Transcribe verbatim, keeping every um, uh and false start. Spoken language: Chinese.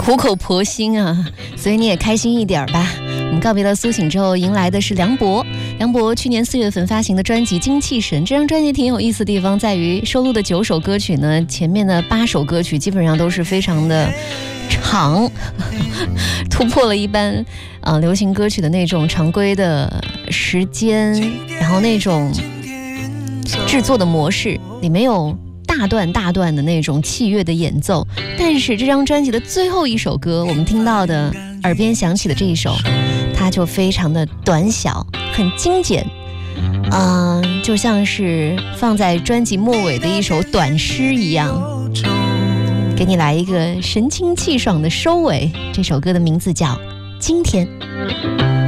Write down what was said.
苦口婆心啊，所以你也开心一点吧。我们告别了苏醒之后，迎来的是梁博。梁博去年四月份发行的专辑《精气神》，这张专辑挺有意思的地方在于收录的九首歌曲呢，前面的八首歌曲基本上都是非常的长，突破了一般呃流行歌曲的那种常规的时间，然后那种制作的模式，里面有大段大段的那种器乐的演奏。但是这张专辑的最后一首歌，我们听到的耳边响起的这一首，它就非常的短小，很精简，嗯、呃，就像是放在专辑末尾的一首短诗一样，给你来一个神清气爽的收尾。这首歌的名字叫《今天》。